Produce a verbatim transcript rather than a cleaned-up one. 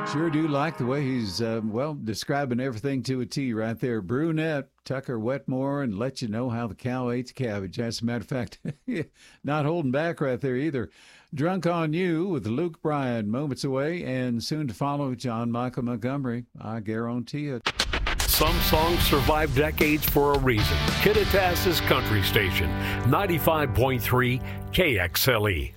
Sure do like the way he's, uh, well, describing everything to a T right there. Brunette, Tucker Wetmore, and let you know how the cow ate the cabbage. As a matter of fact, not holding back right there either. Drunk on You with Luke Bryan, moments away, and soon to follow John Michael Montgomery. I guarantee it. Some songs survive decades for a reason. Kittitas's Country Station, ninety-five point three K X L E.